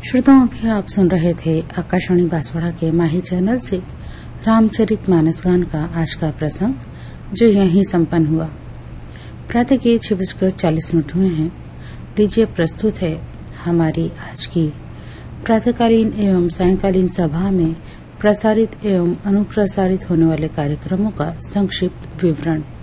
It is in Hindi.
श्रोताओं, अभी आप सुन रहे थे आकाशवाणी बांसवाड़ा के माही चैनल से रामचरितमानस गान का आज का प्रसंग, जो यहीं संपन्न हुआ। प्रातः के 6:40 हुए हैं। लीजिए प्रस्तुत है हमारी आज की प्रातःकालीन एवं सायंकालीन सभा में प्रसारित एवं अनुप्रसारित होने वाले कार्यक्रमों का संक्षिप्त विवरण।